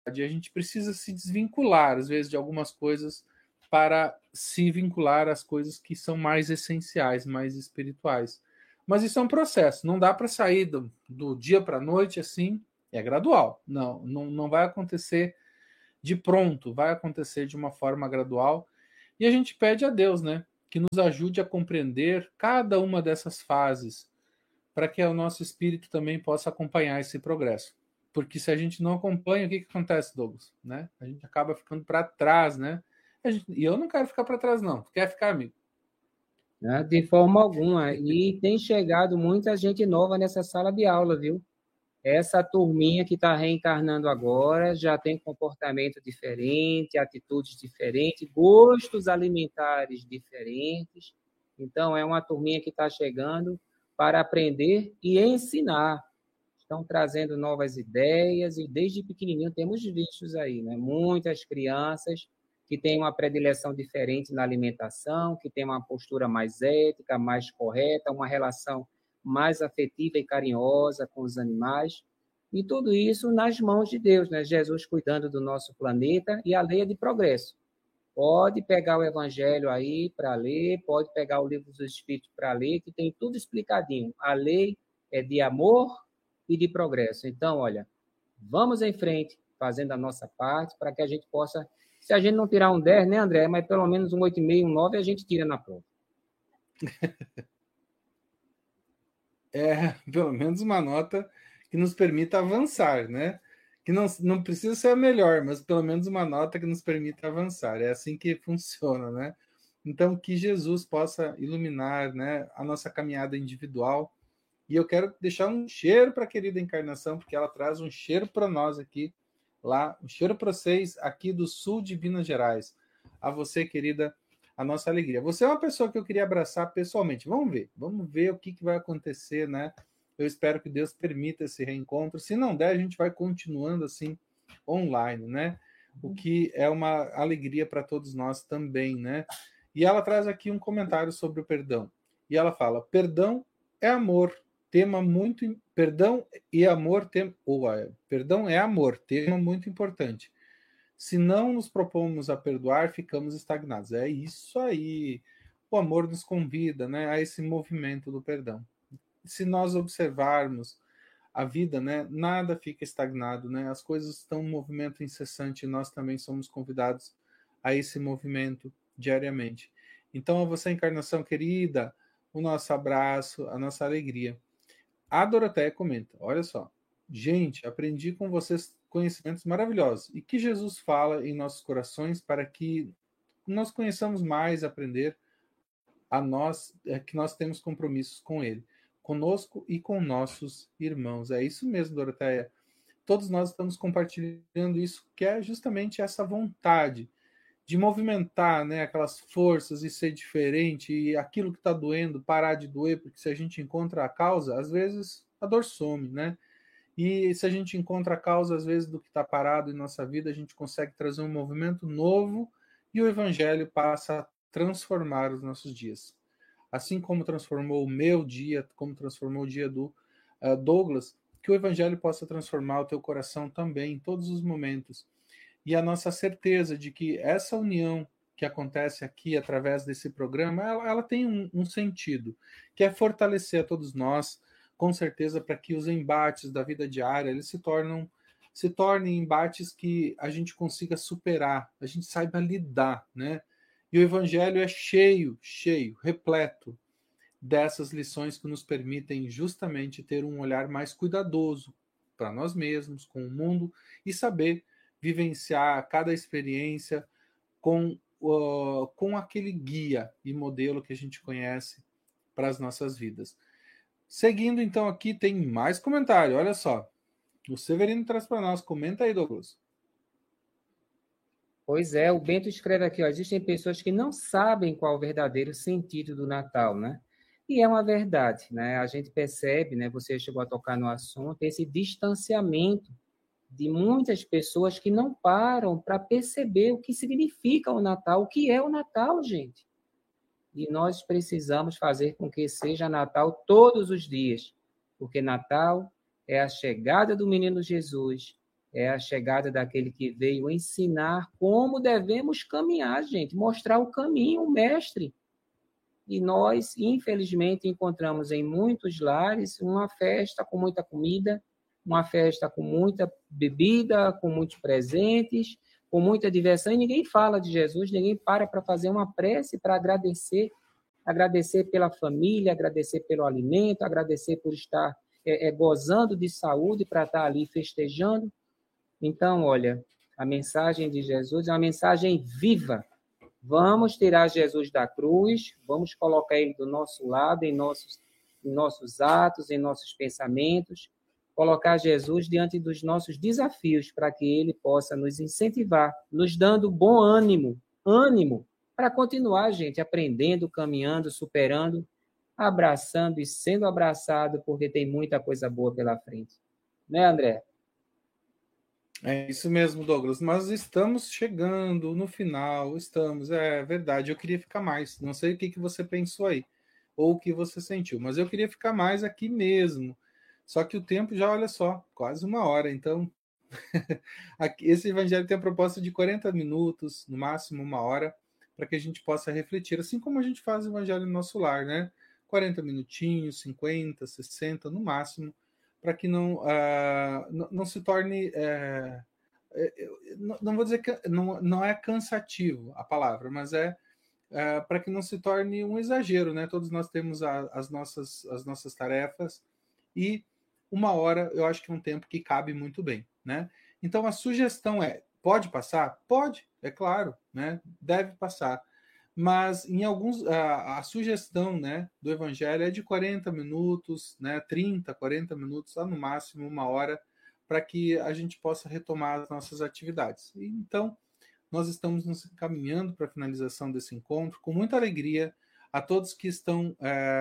E a gente precisa se desvincular, às vezes, de algumas coisas para se vincular às coisas que são mais essenciais, mais espirituais. Mas isso é um processo, não dá para sair do dia para a noite assim, é gradual. Não vai acontecer de pronto, vai acontecer de uma forma gradual. E a gente pede a Deus, né, que nos ajude a compreender cada uma dessas fases, para que o nosso espírito também possa acompanhar esse progresso. Porque se a gente não acompanha, o que acontece, Douglas? Né? A gente acaba ficando para trás, né? E eu não quero ficar para trás, não. Tu quer ficar, amigo? Né? De forma alguma. E tem chegado muita gente nova nessa sala de aula, viu? Essa turminha que está reencarnando agora já tem comportamento diferente, atitudes diferentes, gostos alimentares diferentes. Então, é uma turminha que está chegando para aprender e ensinar. Estão trazendo novas ideias e desde pequenininho temos vistos aí, né? Muitas crianças que têm uma predileção diferente na alimentação, que têm uma postura mais ética, mais correta, uma relação mais afetiva e carinhosa com os animais. E tudo isso nas mãos de Deus, né? Jesus cuidando do nosso planeta e a lei é de progresso. Pode pegar o Evangelho aí para ler, pode pegar o Livro dos Espíritos para ler, que tem tudo explicadinho. A lei é de amor e de progresso. Então, olha, vamos em frente, fazendo a nossa parte, para que a gente possa, se a gente não tirar um 10, né, André? Mas pelo menos um 8,5, um 9, a gente tira na prova. É, pelo menos uma nota que nos permita avançar, né? Que não precisa ser a melhor, mas pelo menos uma nota que nos permita avançar. É assim que funciona, né? Então, que Jesus possa iluminar, né, a nossa caminhada individual. E eu quero deixar um cheiro para a querida Encarnação, porque ela traz um cheiro para nós aqui, lá, um cheiro para vocês aqui do sul de Minas Gerais. A você, querida, a nossa alegria. Você é uma pessoa que eu queria abraçar pessoalmente. Vamos ver o que vai acontecer, né? Eu espero que Deus permita esse reencontro. Se não der, a gente vai continuando assim online, né? O que é uma alegria para todos nós também, né? E ela traz aqui um comentário sobre o perdão. E ela fala: perdão é amor, tema muito. Perdão e amor, perdão é amor, tema muito importante. Se não nos propomos a perdoar, ficamos estagnados. É isso aí. O amor nos convida, né, a esse movimento do perdão. Se nós observarmos a vida, né, nada fica estagnado, né? As coisas estão em movimento incessante e nós também somos convidados a esse movimento diariamente. Então, a você, Encarnação querida, o nosso abraço, a nossa alegria. A Doroteia comenta: olha só, gente, aprendi com vocês conhecimentos maravilhosos e que Jesus fala em nossos corações para que nós conheçamos mais, aprender a nós, que nós temos compromissos com Ele, conosco e com nossos irmãos. É isso mesmo, Doroteia. Todos nós estamos compartilhando isso, que é justamente essa vontade de movimentar, né, aquelas forças e ser diferente, e aquilo que está doendo parar de doer, porque se a gente encontra a causa, às vezes a dor some, né? E se a gente encontra a causa, às vezes, do que está parado em nossa vida, a gente consegue trazer um movimento novo e o Evangelho passa a transformar os nossos dias. Assim como transformou o meu dia, como transformou o dia do Douglas, que o Evangelho possa transformar o teu coração também em todos os momentos. E a nossa certeza de que essa união que acontece aqui através desse programa, ela tem um sentido, que é fortalecer a todos nós, com certeza, para que os embates da vida diária eles se tornem embates que a gente consiga superar, a gente saiba lidar, né? E o Evangelho é cheio, repleto dessas lições que nos permitem justamente ter um olhar mais cuidadoso para nós mesmos, com o mundo, e saber vivenciar cada experiência com aquele guia e modelo que a gente conhece para as nossas vidas. Seguindo, então, aqui tem mais comentário. Olha só. O Severino traz para nós. Comenta aí, Douglas. Pois é, o Bento escreve aqui, ó, existem pessoas que não sabem qual o verdadeiro sentido do Natal, né? E é uma verdade, né? A gente percebe, né? Você chegou a tocar no assunto, esse distanciamento de muitas pessoas que não param para perceber o que significa o Natal, o que é o Natal, gente. E nós precisamos fazer com que seja Natal todos os dias, porque Natal é a chegada do menino Jesus, É a chegada daquele que veio ensinar como devemos caminhar, gente, mostrar o caminho, o mestre. E nós, infelizmente, encontramos em muitos lares uma festa com muita comida, uma festa com muita bebida, com muitos presentes, com muita diversão, e ninguém fala de Jesus, ninguém para fazer uma prece para agradecer, agradecer pela família, agradecer pelo alimento, agradecer por estar gozando de saúde para estar ali festejando. Então, olha, a mensagem de Jesus é uma mensagem viva. Vamos tirar Jesus da cruz, vamos colocar ele do nosso lado, em nossos atos, em nossos pensamentos, colocar Jesus diante dos nossos desafios, para que ele possa nos incentivar, nos dando bom ânimo para continuar, gente, aprendendo, caminhando, superando, abraçando e sendo abraçado, porque tem muita coisa boa pela frente. Né, André? É isso mesmo, Douglas. Nós estamos chegando no final, é verdade. Eu queria ficar mais. Não sei o que você pensou aí, ou o que você sentiu, mas eu queria ficar mais aqui mesmo. Só que o tempo já, olha só, quase 1 hora. Então, esse evangelho tem a proposta de 40 minutos, no máximo 1 hora, para que a gente possa refletir, assim como a gente faz o evangelho no nosso lar, né? 40 minutinhos, 50, 60 no máximo, para que não se torne. Não vou dizer que não é cansativo a palavra, mas para que não se torne um exagero, né? Todos nós temos as nossas tarefas e 1 hora eu acho que é um tempo que cabe muito bem, né? Então a sugestão pode passar? Pode, é claro, né? Deve passar. Mas em alguns a sugestão, né, do evangelho é de 40 minutos, né, 30, 40 minutos, no máximo 1 hora, para que a gente possa retomar as nossas atividades. E, então, nós estamos nos encaminhando para a finalização desse encontro, com muita alegria a todos que estão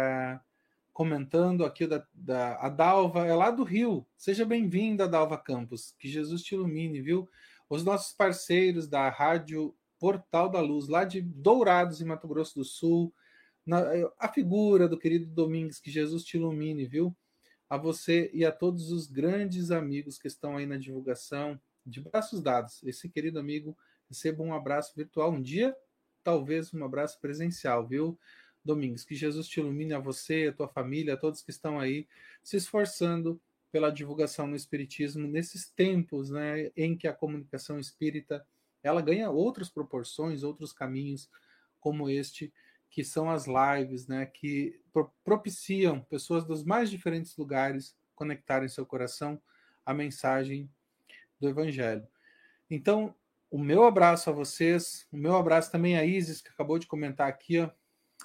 comentando aqui, a Dalva é lá do Rio. Seja bem-vinda, Dalva Campos, que Jesus te ilumine, viu? Os nossos parceiros da Rádio Portal da Luz, lá de Dourados, em Mato Grosso do Sul, a figura do querido Domingues, que Jesus te ilumine, viu? A você e a todos os grandes amigos que estão aí na divulgação, de braços dados. Esse querido amigo receba um abraço virtual um dia, talvez um abraço presencial, viu, Domingues? Que Jesus te ilumine, a você, a tua família, a todos que estão aí se esforçando pela divulgação no Espiritismo nesses tempos, né, em que a comunicação espírita ela ganha outras proporções, outros caminhos, como este, que são as lives, né, que propiciam pessoas dos mais diferentes lugares conectarem seu coração à mensagem do Evangelho. Então, o meu abraço a vocês, o meu abraço também a Isis, que acabou de comentar aqui, ó,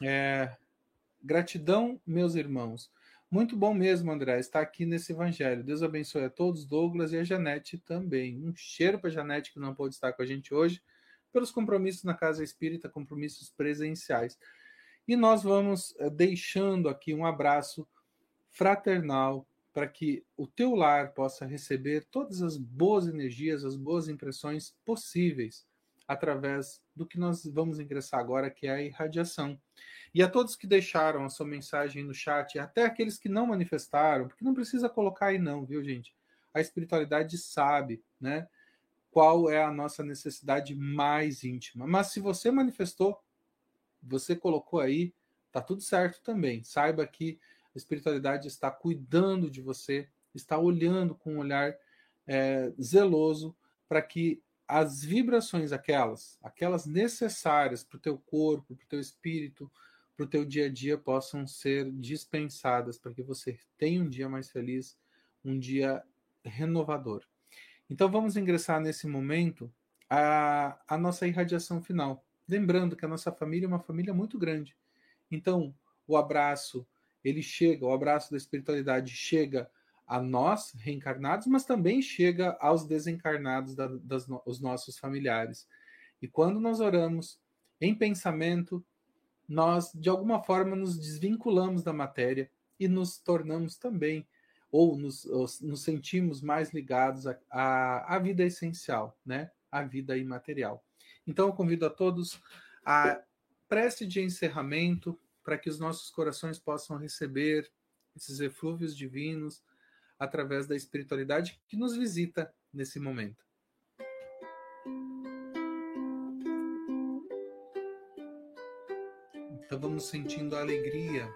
gratidão, meus irmãos. Muito bom mesmo, André, estar aqui nesse evangelho. Deus abençoe a todos, Douglas e a Janete também. Um cheiro para a Janete, que não pôde estar com a gente hoje, pelos compromissos na Casa Espírita, compromissos presenciais. E nós vamos deixando aqui um abraço fraternal para que o teu lar possa receber todas as boas energias, as boas impressões possíveis através do que nós vamos ingressar agora, que é a irradiação. E a todos que deixaram a sua mensagem no chat, até aqueles que não manifestaram, porque não precisa colocar aí não, viu, gente? A espiritualidade sabe, né, qual é a nossa necessidade mais íntima. Mas se você manifestou, você colocou aí, tá tudo certo também. Saiba que a espiritualidade está cuidando de você, está olhando com um olhar zeloso para que as vibrações aquelas necessárias para o teu corpo, para o teu espírito, para o teu dia a dia possam ser dispensadas para que você tenha um dia mais feliz, um dia renovador. Então vamos ingressar nesse momento a nossa irradiação final. Lembrando que a nossa família é uma família muito grande. Então o abraço, o abraço da espiritualidade chega a nós, reencarnados, mas também chega aos desencarnados os nossos familiares. E quando nós oramos em pensamento, nós, de alguma forma, nos desvinculamos da matéria e nos tornamos também, ou nos sentimos mais ligados à vida essencial, né? À vida imaterial. Então, eu convido a todos a prece de encerramento para que os nossos corações possam receber esses eflúvios divinos através da espiritualidade que nos visita nesse momento. Então vamos sentindo a alegria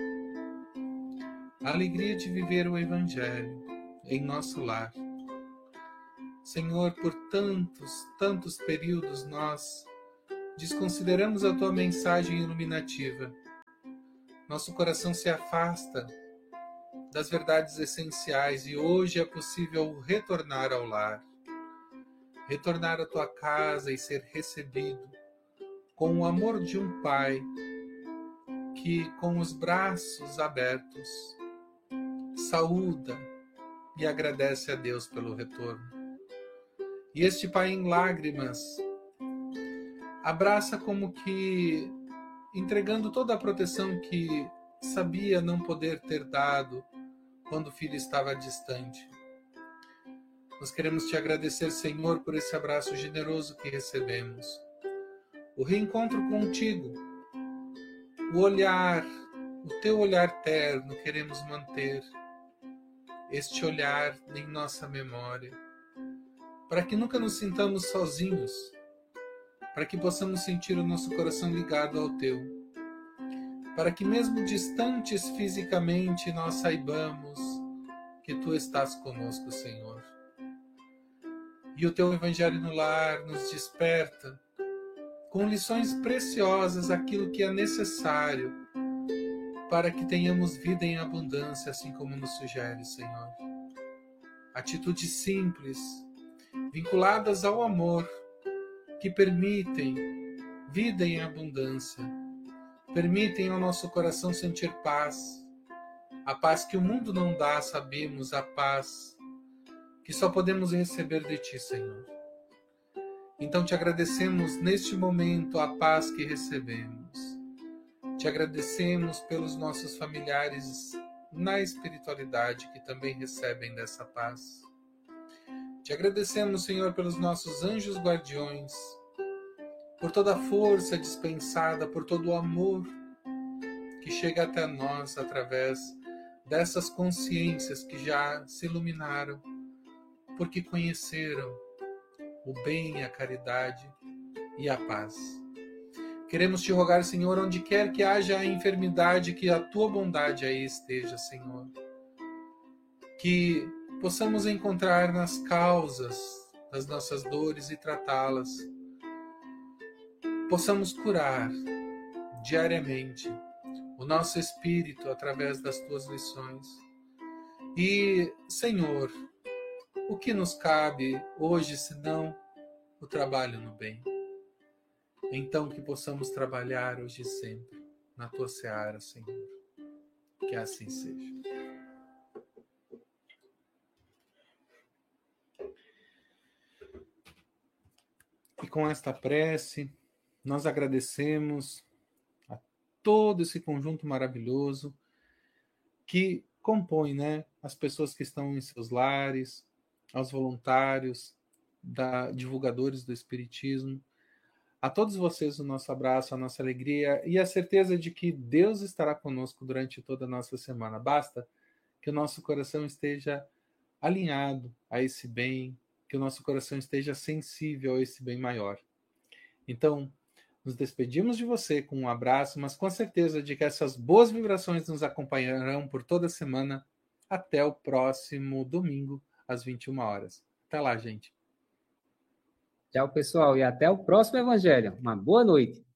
de viver o Evangelho em nosso lar. Senhor, por tantos períodos nós desconsideramos a Tua mensagem iluminativa. Nosso coração se afasta das verdades essenciais e hoje é possível retornar ao lar, retornar à Tua casa e ser recebido com o amor de um Pai que, com os braços abertos, saúda e agradece a Deus pelo retorno. E este Pai em lágrimas abraça como que entregando toda a proteção que sabia não poder ter dado quando o filho estava distante. Nós queremos te agradecer, Senhor, por esse abraço generoso que recebemos. O reencontro contigo, o teu olhar terno queremos manter, este olhar em nossa memória, para que nunca nos sintamos sozinhos, para que possamos sentir o nosso coração ligado ao teu, para que mesmo distantes fisicamente nós saibamos que tu estás conosco, Senhor. E o teu Evangelho no lar nos desperta com lições preciosas, aquilo que é necessário para que tenhamos vida em abundância, assim como nos sugere, Senhor. Atitudes simples, vinculadas ao amor, que permitem vida em abundância, permitem ao nosso coração sentir paz, a paz que o mundo não dá, sabemos, a paz que só podemos receber de Ti, Senhor. Então te agradecemos neste momento a paz que recebemos. Te agradecemos pelos nossos familiares na espiritualidade que também recebem dessa paz. Te agradecemos, Senhor, pelos nossos anjos guardiões, por toda a força dispensada, por todo o amor que chega até nós através dessas consciências que já se iluminaram, porque conheceram o bem, a caridade e a paz. Queremos te rogar, Senhor, onde quer que haja a enfermidade, que a tua bondade aí esteja, Senhor. Que possamos encontrar nas causas das nossas dores e tratá-las. Possamos curar diariamente o nosso espírito através das tuas lições. E, Senhor, o que nos cabe hoje, senão o trabalho no bem? Então que possamos trabalhar hoje e sempre na tua seara, Senhor. Que assim seja. E com esta prece, nós agradecemos a todo esse conjunto maravilhoso que compõe, as pessoas que estão em seus lares, aos voluntários, divulgadores do Espiritismo. A todos vocês o nosso abraço, a nossa alegria e a certeza de que Deus estará conosco durante toda a nossa semana. Basta que o nosso coração esteja alinhado a esse bem, que o nosso coração esteja sensível a esse bem maior. Então, nos despedimos de você com um abraço, mas com a certeza de que essas boas vibrações nos acompanharão por toda a semana até o próximo domingo, às 21 horas. Até lá, gente. Tchau, pessoal, e até o próximo Evangelho. Uma boa noite.